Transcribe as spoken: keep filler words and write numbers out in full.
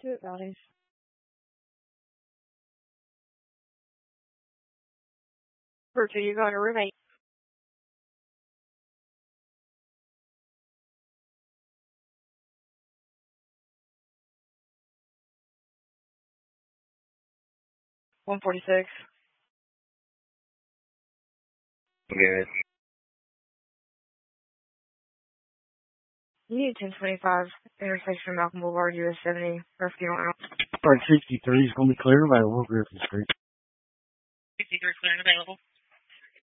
to it, Valdez. Where to you going to room eight? one forty-six. Good. You need ten twenty-five, intersection Malcolm Boulevard, U S seventy, rescue on out. Part sixty-three is going to be clear available, Griffin Street. sixty-three clear and available.